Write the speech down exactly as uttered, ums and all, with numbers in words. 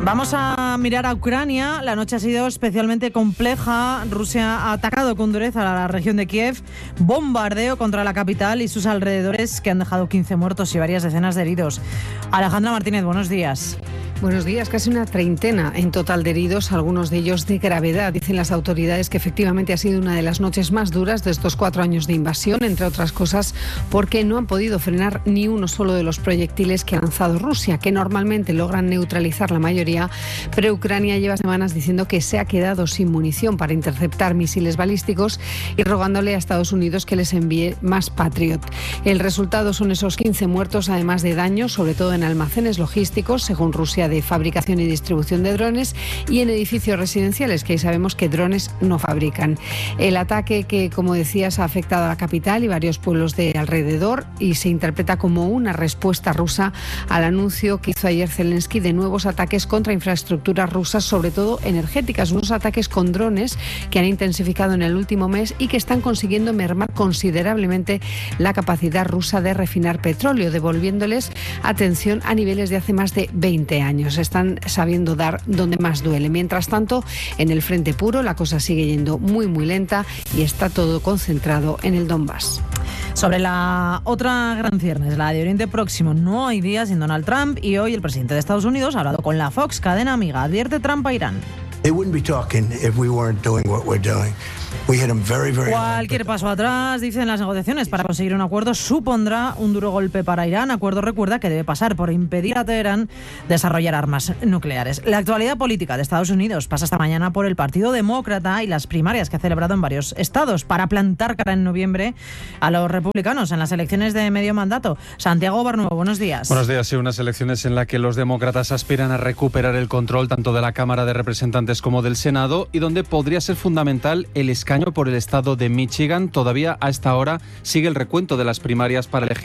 Vamos a mirar a Ucrania. La noche ha sido especialmente compleja. Rusia ha atacado con dureza a la región de Kiev, bombardeo contra la capital y sus alrededores que han dejado quince muertos y varias decenas de heridos. Alejandra Martínez, buenos días. Buenos días. Casi una treintena en total de heridos, algunos de ellos de gravedad. Dicen las autoridades que efectivamente ha sido una de las noches más duras de estos cuatro años de invasión, entre otras cosas porque no han podido frenar ni uno solo de los proyectiles que ha lanzado Rusia, que normalmente logran neutralizar la mayoría, pero Ucrania lleva semanas diciendo que se ha quedado sin munición para interceptar misiles balísticos y rogándole a Estados Unidos que les envíe más Patriot. El resultado son esos quince muertos, además de daños, sobre todo en almacenes logísticos, según Rusia, de fabricación y distribución de drones, y en edificios residenciales, que ahí sabemos que drones no fabrican. El ataque, que como decías ha afectado a la capital y varios pueblos de alrededor, y se interpreta como una respuesta rusa al anuncio que hizo ayer Zelensky de nuevos ataques contra infraestructuras rusas, sobre todo energéticas, unos ataques con drones que han intensificado en el último mes y que están consiguiendo mermar considerablemente la capacidad rusa de refinar petróleo, devolviéndoles atención a niveles de hace más de veinte años. Están sabiendo dar donde más duele. Mientras tanto, en el frente puro la cosa sigue yendo muy muy lenta y está todo concentrado en el Donbass. Sobre la otra gran ciernes, la de Oriente Próximo, no hay día sin Donald Trump, y hoy el presidente de Estados Unidos ha hablado con la Fox, cadena amiga. Advierte Trump a Irán. Cualquier paso atrás, dicen las negociaciones para conseguir un acuerdo, supondrá un duro golpe para Irán. Acuerdo, recuerda, que debe pasar por impedir a Teherán desarrollar armas nucleares. La actualidad política de Estados Unidos pasa esta mañana por el Partido Demócrata y las primarias que ha celebrado en varios estados para plantar cara en noviembre a los republicanos en las elecciones de medio mandato. Santiago Barnuevo, buenos días. Buenos días. Sí, unas elecciones en las que los demócratas aspiran a recuperar el control tanto de la Cámara de Representantes como del Senado, y donde podría ser fundamental el escaño por el estado de Michigan. Todavía a esta hora sigue el recuento de las primarias para elegir